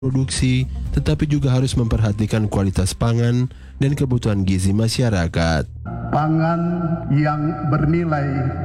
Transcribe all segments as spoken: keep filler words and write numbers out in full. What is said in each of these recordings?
produksi, tetapi juga harus memperhatikan kualitas pangan dan kebutuhan gizi masyarakat. Pangan yang bernilai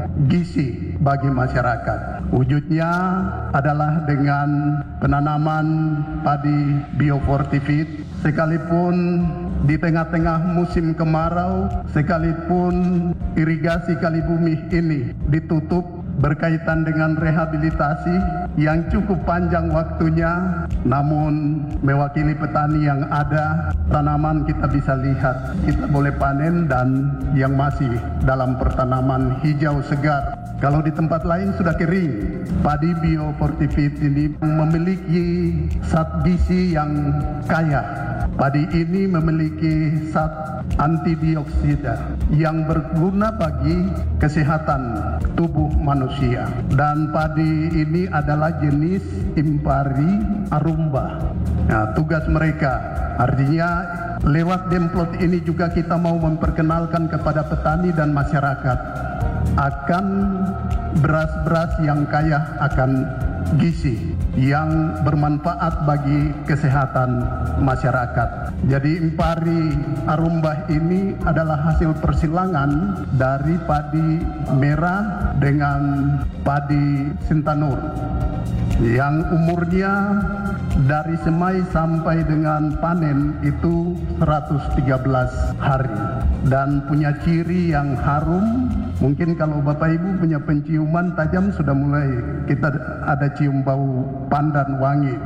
gizi bagi masyarakat. Wujudnya adalah dengan penanaman padi biofortified, sekalipun di tengah-tengah musim kemarau, sekalipun irigasi kali bumi ini ditutup berkaitan dengan rehabilitasi yang cukup panjang waktunya, namun mewakili petani yang ada, tanaman kita bisa lihat, kita boleh panen dan yang masih dalam pertanaman hijau segar. Kalau di tempat lain sudah kering, padi biofortified ini memiliki zat gizi yang kaya. Padi ini memiliki zat antidioksida yang berguna bagi kesehatan tubuh manusia. Dan padi ini adalah jenis Impari arumba. Nah, tugas mereka artinya lewat demplot ini juga kita mau memperkenalkan kepada petani dan masyarakat akan beras-beras yang kaya akan gizi yang bermanfaat bagi kesehatan masyarakat. Jadi Impari Arumbah ini adalah hasil persilangan dari padi merah dengan padi Sintanur yang umurnya dari semai sampai dengan panen itu seratus tiga belas hari dan punya ciri yang harum. Mungkin kalau Bapak Ibu punya penciuman tajam sudah mulai kita ada cium bau pandan wangi.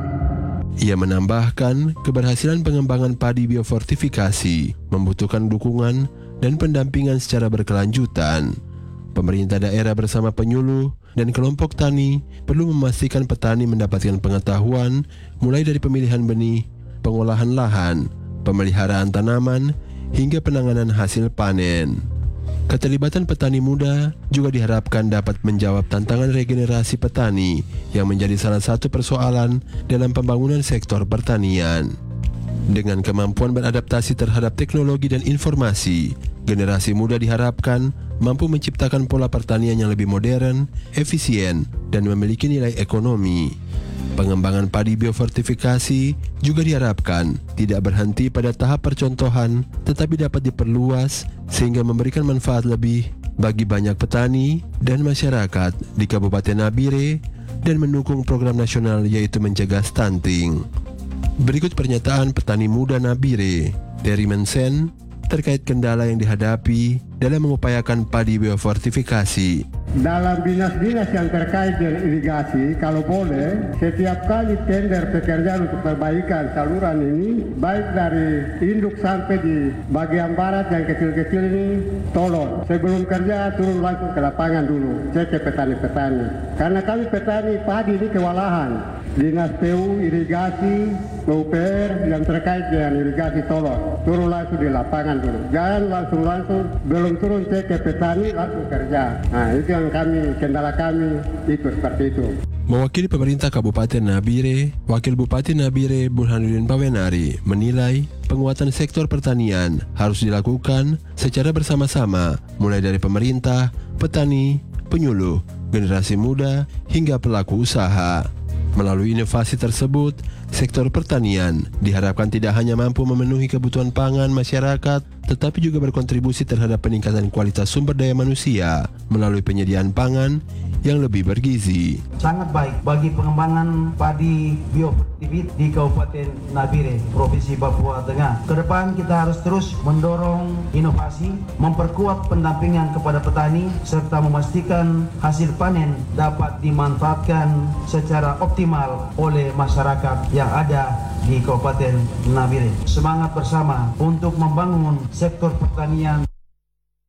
Ia menambahkan keberhasilan pengembangan padi biofortifikasi membutuhkan dukungan dan pendampingan secara berkelanjutan. Pemerintah daerah bersama penyuluh dan kelompok tani perlu memastikan petani mendapatkan pengetahuan mulai dari pemilihan benih, pengolahan lahan, pemeliharaan tanaman, hingga penanganan hasil panen. Keterlibatan petani muda juga diharapkan dapat menjawab tantangan regenerasi petani yang menjadi salah satu persoalan dalam pembangunan sektor pertanian. Dengan kemampuan beradaptasi terhadap teknologi dan informasi, generasi muda diharapkan mampu menciptakan pola pertanian yang lebih modern, efisien, dan memiliki nilai ekonomi. Pengembangan padi biofortifikasi juga diharapkan tidak berhenti pada tahap percontohan, tetapi dapat diperluas sehingga memberikan manfaat lebih bagi banyak petani dan masyarakat di Kabupaten Nabire dan mendukung program nasional yaitu mencegah stunting. Berikut pernyataan petani muda Nabire, Terry Mensen, terkait kendala yang dihadapi dalam mengupayakan padi biofortifikasi. Dalam dinas-dinas yang terkait dengan irigasi, kalau boleh, setiap kali tender pekerjaan untuk perbaikan saluran ini, baik dari induk sampai di bagian barat yang kecil-kecil ini, tolong sebelum kerja turun langsung ke lapangan dulu, cek ke petani-petani. Karena kami petani padi ini kewalahan. Dinas P U, irigasi, P U P R yang terkait dengan irigasi tolong turun langsung di lapangan dulu. Jangan langsung-langsung belum turun cek ke petani langsung kerja. Nah itu yang kami, kendala kami itu seperti itu. Mewakili pemerintah Kabupaten Nabire, Wakil Bupati Nabire Burhanuddin Pawenari menilai penguatan sektor pertanian harus dilakukan secara bersama-sama mulai dari pemerintah, petani, penyuluh, generasi muda hingga pelaku usaha. Melalui inovasi tersebut, sektor pertanian diharapkan tidak hanya mampu memenuhi kebutuhan pangan masyarakat, tetapi juga berkontribusi terhadap peningkatan kualitas sumber daya manusia melalui penyediaan pangan yang lebih bergizi. Sangat baik bagi pengembangan padi biofortified di Kabupaten Nabire, Provinsi Papua Tengah. Kedepan kita harus terus mendorong inovasi, memperkuat pendampingan kepada petani, serta memastikan hasil panen dapat dimanfaatkan secara optimal oleh masyarakat yang ada di Kabupaten Nabire. Semangat bersama untuk membangun sektor pertanian.